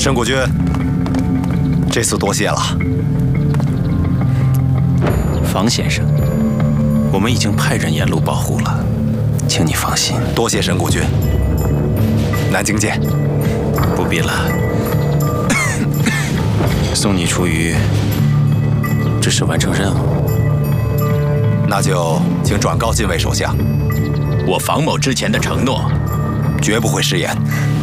申国君，这次多谢了。 房先生，我们已经派人沿路保护了，请你放心。 多谢申国君。南京见。 不必了。送你出狱，只是完成任务。 那就请转告近卫首相， 我房某之前的承诺， 绝不会食言。